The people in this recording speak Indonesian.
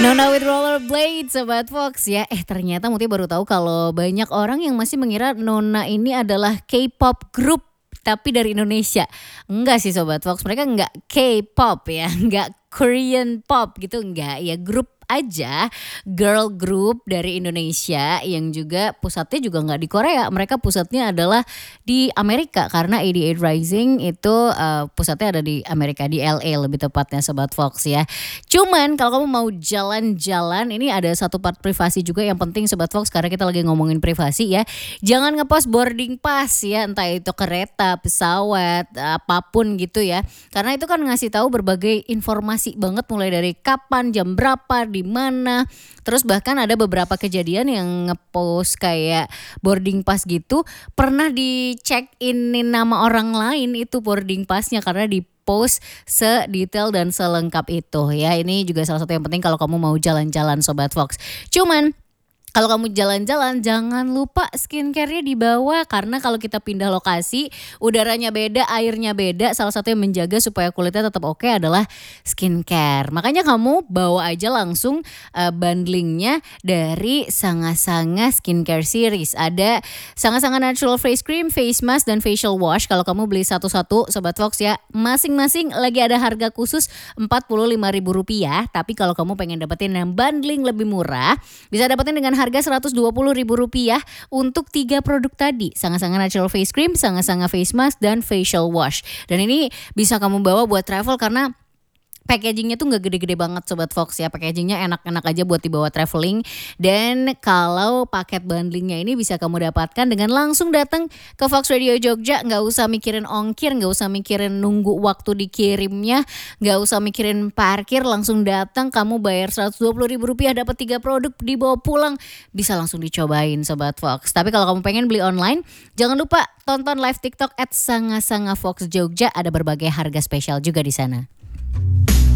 Nona with rollerblade Sobat Fox ya. Ternyata Muti baru tahu kalau banyak orang yang masih mengira Nona ini adalah K-pop group tapi dari Indonesia. Enggak sih Sobat Fox, mereka enggak K-pop ya, enggak Korean pop gitu, enggak. Ya grup aja, girl group dari Indonesia yang juga pusatnya juga nggak di Korea, mereka pusatnya adalah di Amerika karena 88 Rising itu pusatnya ada di Amerika, di LA lebih tepatnya Sobat Fox ya. Cuman kalau kamu mau jalan-jalan, ini ada satu part privasi juga yang penting Sobat Fox karena kita lagi ngomongin privasi ya. Jangan ngepost boarding pass ya, entah itu kereta, pesawat, apapun gitu ya. Karena itu kan ngasih tahu berbagai informasi banget mulai dari kapan, jam berapa, di mana. Terus bahkan ada beberapa kejadian yang ngepost kayak boarding pass gitu pernah dicek ini nama orang lain itu boarding passnya karena di post sedetail dan selengkap itu ya. Ini juga salah satu yang penting kalau kamu mau jalan-jalan Sobat Fox. Cuman kalau kamu jalan-jalan jangan lupa skincare-nya dibawa karena kalau kita pindah lokasi udaranya beda, airnya beda, salah satu yang menjaga supaya kulitnya tetap oke adalah skincare. Makanya kamu bawa aja langsung bundlingnya dari Sanga-Sanga Skincare Series. Ada Sanga-Sanga Natural Face Cream, Face Mask, dan Facial Wash. Kalau kamu beli satu-satu Sobat Fox ya, masing-masing lagi ada harga khusus Rp45.000. Tapi kalau kamu pengen dapetin yang bundling lebih murah, bisa dapetin dengan harga Rp120.000 untuk 3 produk tadi. Sanga-Sanga Natural Face Cream, Sanga-Sanga Face Mask, dan Facial Wash. Dan ini bisa kamu bawa buat travel karena packagingnya tuh gak gede-gede banget Sobat Fox ya. Packagingnya enak-enak aja buat dibawa traveling. Dan kalau paket bundlingnya ini bisa kamu dapatkan dengan langsung datang ke Fox Radio Jogja. Gak usah mikirin ongkir, gak usah mikirin nunggu waktu dikirimnya, gak usah mikirin parkir, langsung datang. Kamu bayar Rp120.000 dapat 3 produk dibawa pulang. Bisa langsung dicobain Sobat Fox. Tapi kalau kamu pengen beli online, jangan lupa tonton live TikTok @Sanga-Sanga Fox Jogja. Ada berbagai harga spesial juga di sana.